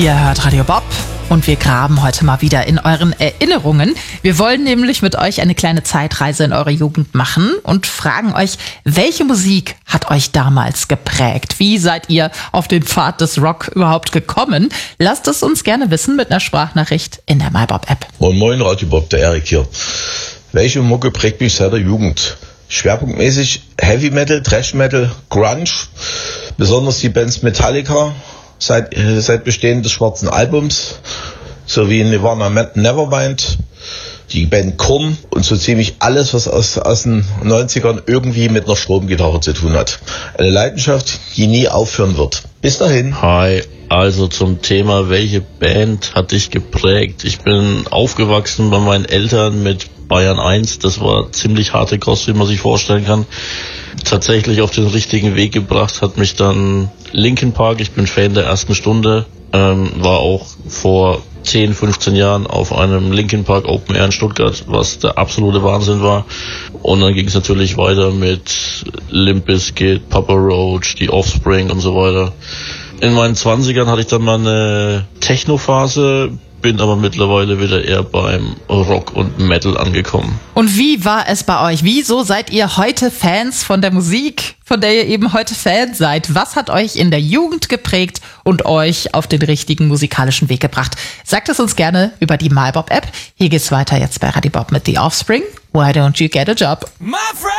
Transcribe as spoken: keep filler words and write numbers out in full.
Ihr hört Radio Bob und wir graben heute mal wieder in euren Erinnerungen. Wir wollen nämlich mit euch eine kleine Zeitreise in eure Jugend machen und fragen euch, welche Musik hat euch damals geprägt? Wie seid ihr auf den Pfad des Rock überhaupt gekommen? Lasst es uns gerne wissen mit einer Sprachnachricht in der MyBob-App. Moin Moin, Radio Bob, der Erik hier. Welche Mucke prägt mich seit der Jugend? Schwerpunktmäßig Heavy Metal, Thrash Metal, Grunge, besonders die Bands Metallica, seit, äh, seit Bestehen des schwarzen Albums, sowie Nirvana Nevermind, die Band Korn und so ziemlich alles, was aus, aus den neunzigern irgendwie mit einer Stromgitarre zu tun hat. Eine Leidenschaft, die nie aufhören wird. Bis dahin. Hi, also zum Thema, welche Band hat dich geprägt? Ich bin aufgewachsen bei meinen Eltern mit Bayern eins, das war ziemlich harte Kost, wie man sich vorstellen kann. Tatsächlich auf den richtigen Weg gebracht hat mich dann Linkin Park, ich bin Fan der ersten Stunde, ähm, war auch vor zehn, fünfzehn Jahren auf einem Linkin Park Open Air in Stuttgart, was der absolute Wahnsinn war. Und dann ging es natürlich weiter mit Limp Bizkit, Papa Roach, die Offspring und so weiter. In meinen zwanzigern hatte ich dann mal eine Techno-Phase, bin aber mittlerweile wieder eher beim Rock und Metal angekommen. Und wie war es bei euch? Wieso seid ihr heute Fans von der Musik, von der ihr eben heute Fan seid? Was hat euch in der Jugend geprägt und euch auf den richtigen musikalischen Weg gebracht? Sagt es uns gerne über die MyBob-App. Hier geht's weiter jetzt bei Radio Bob mit The Offspring. Why don't you get a job?